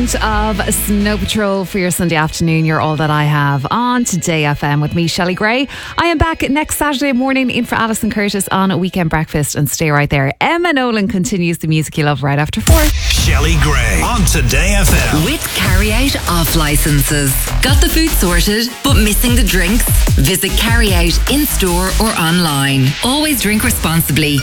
instalment of Snow Patrol for your Sunday afternoon. You're all that I have on Today FM with me, Shelley Gray. I am back next Saturday morning in for Alison Curtis on a Weekend Breakfast, and stay right there. Emma Nolan continues the music you love right after 4. Shelley Gray on Today FM. With Carryout off licenses. Got the food sorted, but missing the drinks? Visit Carryout in store or online. Always drink responsibly.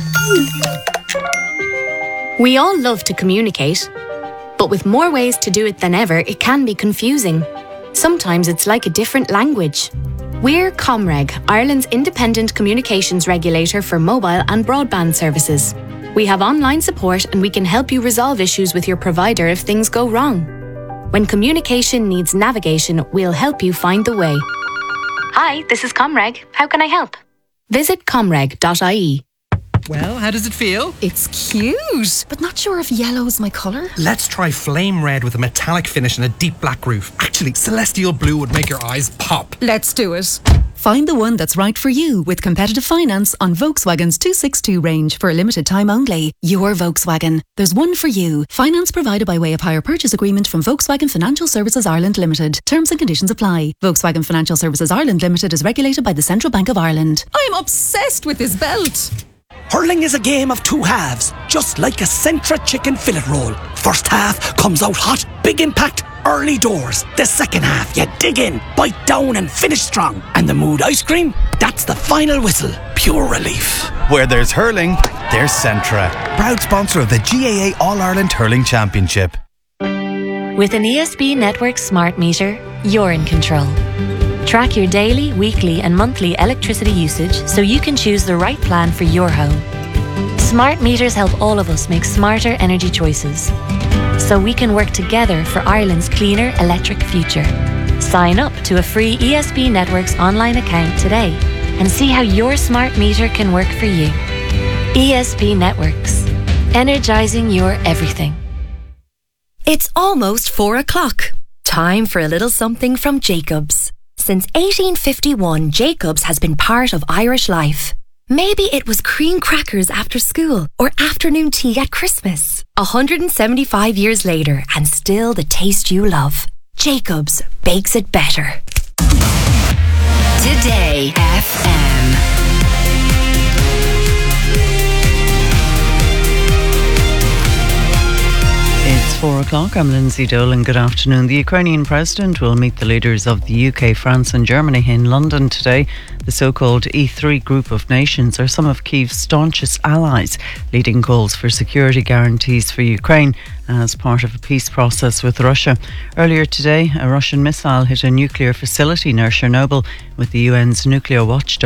We all love to communicate, but with more ways to do it than ever, it can be confusing. Sometimes it's like a different language. We're Comreg, Ireland's independent communications regulator for mobile and broadband services. We have online support and we can help you resolve issues with your provider if things go wrong. When communication needs navigation, we'll help you find the way. Hi, this is Comreg. How can I help? Visit comreg.ie. Well, how does it feel? It's cute, but not sure if yellow's my colour. Let's try flame red with a metallic finish and a deep black roof. Actually, celestial blue would make your eyes pop. Let's do it. Find the one that's right for you with competitive finance on Volkswagen's 262 range for a limited time only. Your Volkswagen. There's one for you. Finance provided by way of hire purchase agreement from Volkswagen Financial Services Ireland Limited. Terms and conditions apply. Volkswagen Financial Services Ireland Limited is regulated by the Central Bank of Ireland. I'm obsessed with this belt. Hurling is a game of two halves, just like a Centra chicken fillet roll. First half comes out hot, big impact, early doors. The second half, you dig in, bite down and finish strong. And the mood ice cream, that's the final whistle. Pure relief. Where there's hurling, there's Centra. Proud sponsor of the GAA All-Ireland Hurling Championship. With an ESB Network smart meter, you're in control. Track your daily, weekly and monthly electricity usage so you can choose the right plan for your home. Smart meters help all of us make smarter energy choices, so we can work together for Ireland's cleaner electric future. Sign up to a free ESB Networks online account today and see how your smart meter can work for you. ESB Networks. Energising your everything. It's almost 4 o'clock. Time for a little something from Jacobs. Since 1851, Jacobs has been part of Irish life. Maybe it was cream crackers after school or afternoon tea at Christmas. 175 years later, and still the taste you love. Jacobs bakes it better. Today FM. It's 4 o'clock. I'm Lindsay Dolan. Good afternoon. The Ukrainian president will meet the leaders of the UK, France and Germany in London today. The so-called E3 group of nations are some of Kyiv's staunchest allies, leading calls for security guarantees for Ukraine as part of a peace process with Russia. Earlier today, a Russian missile hit a nuclear facility near Chernobyl, with the UN's nuclear watchdog